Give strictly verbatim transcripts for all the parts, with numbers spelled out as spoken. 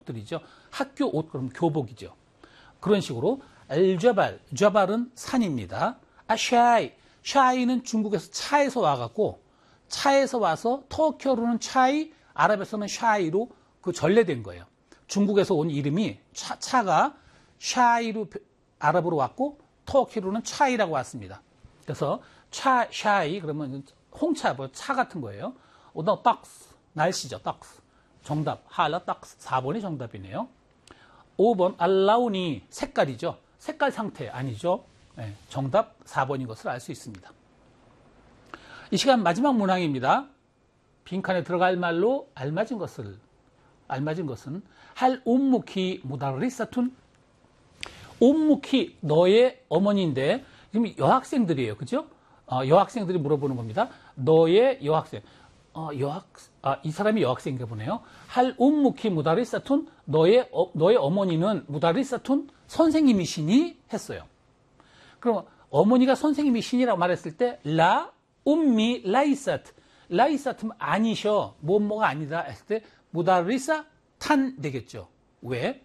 들이죠. 학교 옷 그럼 교복이죠. 그런 식으로 알자발, 자발은 산입니다. 아샤이, 샤이는 중국에서 차에서 와갖고 차에서 와서 터키어로는 차이, 아랍에서는 샤이로 그 전래된 거예요. 중국에서 온 이름이 차, 차가 샤이로 아랍으로 왔고 터키로는 차이라고 왔습니다. 그래서 차, 샤이 그러면 홍차, 뭐 차 같은 거예요. 오늘 딱스, 날씨죠. 딱스. 정답, 할라 딱스. 사 번이 정답이네요. 오 번 알라우니, 색깔이죠. 색깔 상태 아니죠. 네, 정답 사 번인 것을 알 수 있습니다. 이 시간 마지막 문항입니다. 빈칸에 들어갈 말로 알맞은 것을, 알맞은 것은 할 옴무키 무다리사툰. 옴무키, 너의 어머니인데, 지금 여학생들이에요. 그죠? 어, 여학생들이 물어보는 겁니다. 너의 여학생. 어, 여학, 아, 이 사람이 여학생인가 보네요. 할 옴무키 무다리사툰. 너의, 어, 너의 어머니는 무다리사툰 선생님이시니? 했어요. 그럼 어머니가 선생님이시니라고 말했을 때, 라, 옴미, 라이사트. 라이사트면 아니셔. 뭐뭐가 아니다 했을 때, 무다리사 탄 되겠죠. 왜?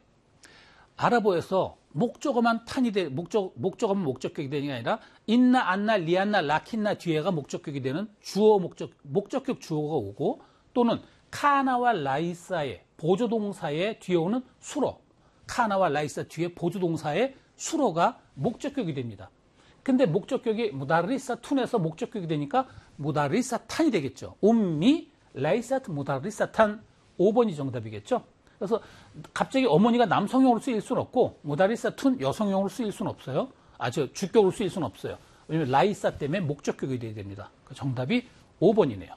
아랍어에서 목적어만 탄이 돼, 목적, 목적어만 목적격이 되는 게 아니라, 인나, 안나, 리안나, 라킨나 뒤에가 목적격이 되는 주어, 목적, 목적격 주어가 오고, 또는 카나와 라이사의 보조동사의 뒤에 오는 수로, 카나와 라이사 뒤에 보조동사의 수로가 목적격이 됩니다. 근데 목적격이 무다리사 툰에서 목적격이 되니까 무다리사 탄이 되겠죠. 옴미, 라이사트, 무다리사 탄. 오 번이 정답이겠죠. 그래서 갑자기 어머니가 남성용으로 쓰일 수는 없고 무다리사 툰 여성용으로 쓰일 수는 없어요. 아, 저 주격으로 쓰일 수는 없어요. 왜냐면 라이사 때문에 목적격이 돼야 됩니다. 정답이 오 번이네요.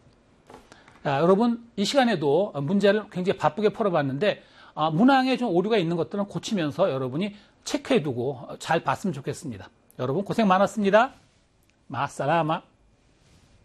자, 여러분 이 시간에도 문제를 굉장히 바쁘게 풀어봤는데 아, 문항에 좀 오류가 있는 것들은 고치면서 여러분이 체크해두고 잘 봤으면 좋겠습니다. 여러분 고생 많았습니다. 마살라마.